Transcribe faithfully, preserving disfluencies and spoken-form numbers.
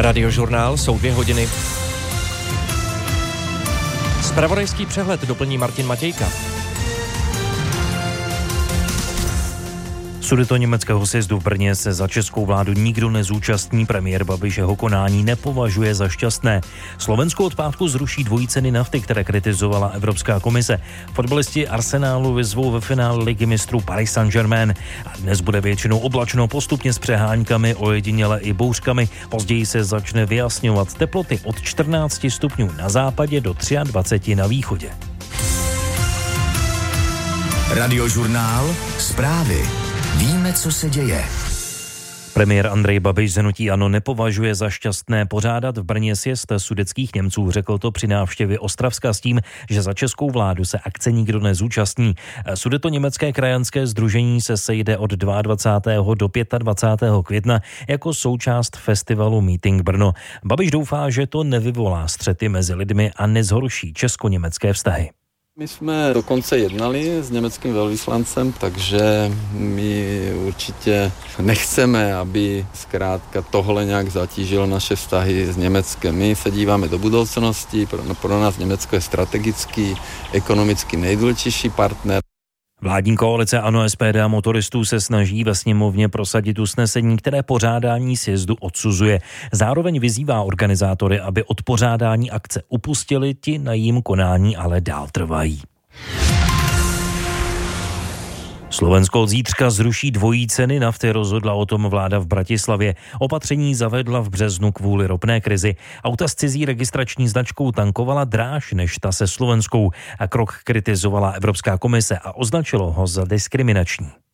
Radiožurnál, jsou dvě hodiny. Zpravodajský přehled doplní Martin Matějka. Sudetoněmeckého sjezdu v Brně se za českou vládu nikdo nezúčastní. Premiér Babiš jeho konání nepovažuje za šťastné. Slovensko od pátku zruší dvojí ceny nafty, které kritizovala Evropská komise. Fotbalisti Arsenálu vyzvou ve finále Ligy mistrů Paris Saint-Germain. A dnes bude většinou oblačno, postupně s přeháňkami, ojediněle i bouřkami. Později se začne vyjasňovat teploty od čtrnácti stupňů na západě do dvaceti tři na východě. Radiožurnál, zprávy. Víme, co se děje. Premiér Andrej Babiš z hnutí ANO nepovažuje za šťastné pořádat v Brně sjezd sudetských Němců. Řekl to při návštěvě Ostravska s tím, že za českou vládu se akce nikdo nezúčastní. Sudetoněmecké krajanské sdružení se sejde od dvacátého druhého do dvacátého pátého května jako součást festivalu Meeting Brno. Babiš doufá, že to nevyvolá střety mezi lidmi a nezhorší česko-německé vztahy. My jsme dokonce jednali s německým velvyslancem, takže my určitě nechceme, aby zkrátka tohle nějak zatížilo naše vztahy s Německem. My se díváme do budoucnosti, pro, pro nás Německo je strategický, ekonomicky nejdůležitější partner. Vládní koalice ANO, S P D a motoristů se snaží ve sněmovně prosadit usnesení, které pořádání sjezdu odsuzuje. Zároveň vyzývá organizátory, aby od pořádání akce upustili, ti na jím konání ale dál trvají. Slovensko od zítřka zruší dvojí ceny nafty, rozhodla o tom vláda v Bratislavě. Opatření zavedla v březnu kvůli ropné krizi. Auta s cizí registrační značkou tankovala dráž než ta se slovenskou a krok kritizovala Evropská komise a označilo ho za diskriminační.